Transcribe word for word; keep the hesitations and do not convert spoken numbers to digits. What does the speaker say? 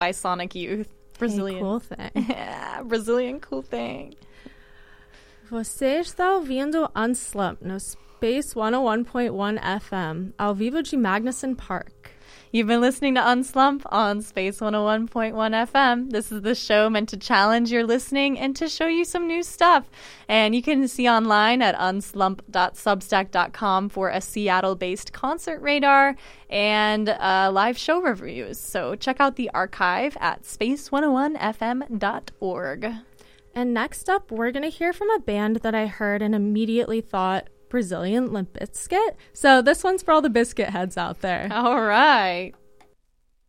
by Sonic Youth. Brazilian. Hey, cool thing. Yeah, Brazilian cool thing. Você está ouvindo Unslump no Space one oh one point one F M, ao vivo de Magnuson Park. You've been listening to Unslump on Space one oh one point one F M. This is the show meant to challenge your listening and to show you some new stuff. And you can see online at unslump dot substack dot com for a Seattle-based concert radar and uh, live show reviews. So check out the archive at space one oh one f m dot org. And next up, we're going to hear from a band that I heard and immediately thought Brazilian Limp Bizkit. So this one's for all the biscuit heads out there. All right.